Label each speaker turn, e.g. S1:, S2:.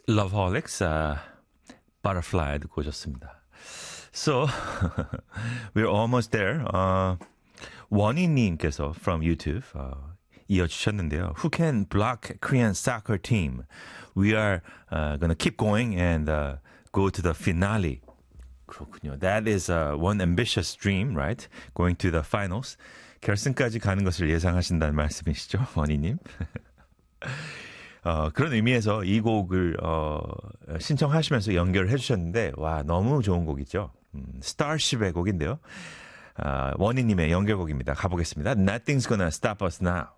S1: Loveholics, Butterfly 듣고 오셨습니다. So, we're almost there. 원희님께서 from YouTube 이어주셨는데요. Who can block Korean soccer team? We are gonna keep going and go to the finale. 그렇군요. That is one ambitious dream, right? Going to the finals. 결승까지 가는 것을 예상하신다는 말씀이시죠, 원희님? 그런 의미에서 이 곡을 신청하시면서 연결을 해주셨는데 와 너무 좋은 곡이죠. 스타쉽의 곡인데요. 원희님의 연결곡입니다. 가보겠습니다. Nothing's gonna stop us now.